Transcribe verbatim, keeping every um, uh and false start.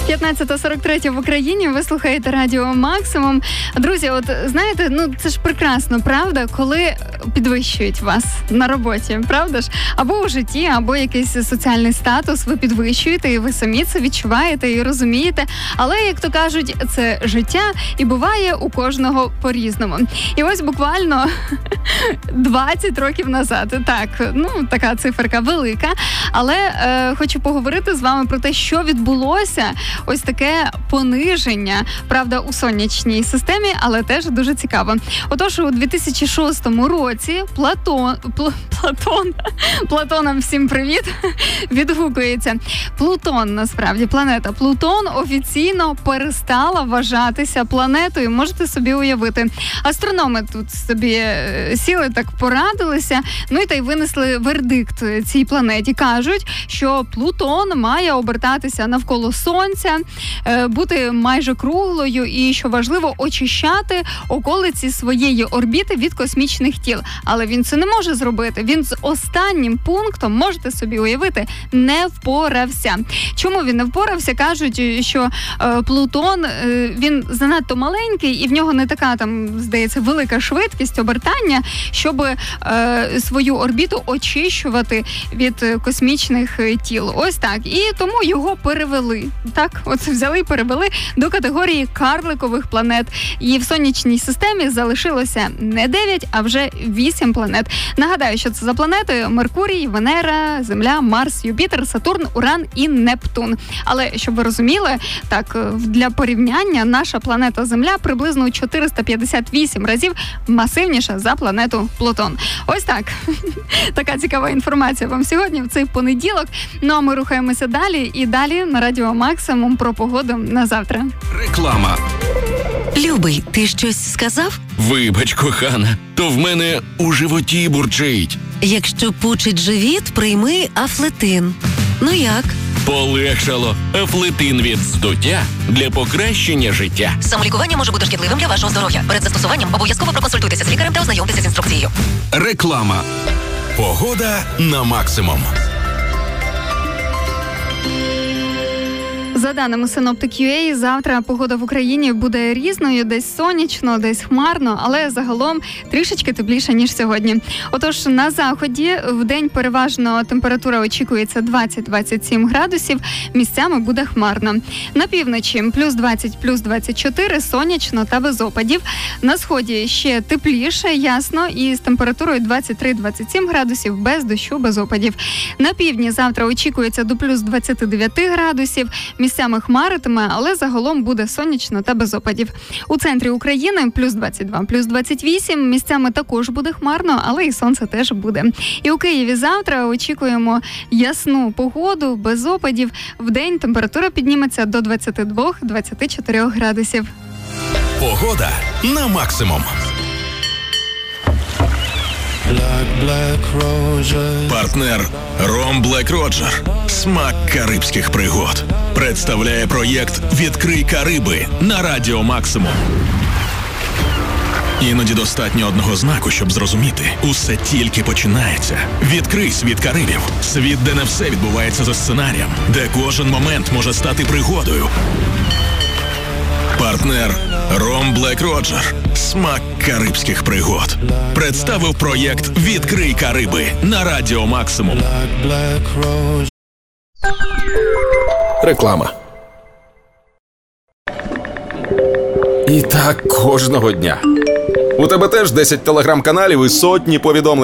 п'ятнадцята сорок три в Україні, ви слухаєте Радіо Максимум. Друзі, от знаєте, ну це ж прекрасно, правда, коли підвищують вас на роботі, правда ж? Або у житті, або якийсь соціальний статус ви підвищуєте, і ви самі це відчуваєте і розумієте. Але, як то кажуть, це життя, і буває у кожного по-різному. І ось буквально двадцять років назад, так, ну така циферка велика, але е, хочу поговорити з вами про те, що відбулося, ось таке пониження, правда, у сонячній системі, але теж дуже цікаво. Отож, у дві тисячі шостому році Платон, Пл, Платон, Платоном всім привіт, відгукується. Плутон, насправді, планета Плутон офіційно перестала вважатися планетою, можете собі уявити. Астрономи тут собі сіли, так порадилися, ну і та й винесли вердикт цій планеті. Кажуть, що Плутон має обертатися навколо Сонця, бути майже круглою і, що важливо, очищати околиці своєї орбіти від космічних тіл. Але він це не може зробити. Він з останнім пунктом, можете собі уявити, не впорався. Чому він не впорався? Кажуть, що е, Плутон, е, він занадто маленький і в нього не така, там, здається, велика швидкість обертання, щоб е, свою орбіту очищувати від космічних тіл. Ось так. І тому його перевели. Так, от взяли і перевели до категорії карликових планет. І в сонячній системі залишилося не дев'ять, а вже вісім планет. Нагадаю, що це за планети: Меркурій, Венера, Земля, Марс, Юпітер, Сатурн, Уран і Нептун. Але, щоб ви розуміли, так, для порівняння, наша планета Земля приблизно у чотириста п'ятдесят вісім разів масивніша за планету Плутон. Ось так. Така цікава інформація вам сьогодні в цей понеділок. Ну а ми рухаємося далі. І далі на Радіо Максимум про погоду на завтра. Реклама. Любий, ти щось сказав? Вибач, кохана, то в мене у животі бурчить. Якщо пучить живіт, прийми Афлетин. Ну як? Полегшало. Афлетин від вздуття для покращення життя. Самолікування може бути шкідливим для вашого здоров'я. Перед застосуванням обов'язково проконсультуйтеся з лікарем та ознайомтеся з інструкцією. Реклама. Погода на максимум. За даними Synoptic ю ей, завтра погода в Україні буде різною, десь сонячно, десь хмарно, але загалом трішечки тепліше, ніж сьогодні. Отож, на заході вдень переважно температура очікується двадцять - двадцять сім градусів, місцями буде хмарно. На півночі плюс двадцять, плюс двадцять чотири, сонячно та без опадів. На сході ще тепліше, ясно, і з температурою двадцять три - двадцять сім градусів, без дощу, без опадів. На півдні завтра очікується до плюс двадцять дев'ять градусів, місцями хмаритиме, але загалом буде сонячно та без опадів. У центрі України плюс двадцять два, плюс двадцять вісім, місцями також буде хмарно, але і сонце теж буде. І у Києві завтра очікуємо ясну погоду, без опадів. Вдень температура підніметься до двадцять два - двадцять чотири градусів. Погода на максимум. Партнер Ром Блек Роджер. Смак карибських пригод. Представляє проєкт «Відкрий Кариби» на Радіо Максимум. Іноді достатньо одного знаку, щоб зрозуміти. Усе тільки починається. Відкрий світ Карибів. Світ, де не все відбувається за сценарієм. Де кожен момент може стати пригодою. Партнер Ром Блек Роджер. Смак карибських пригод. Представив проєкт «Відкрий Кариби» на Радіо Максимум. Реклама. І так кожного дня. У тебе теж десять телеграм-каналів і сотні повідомлень.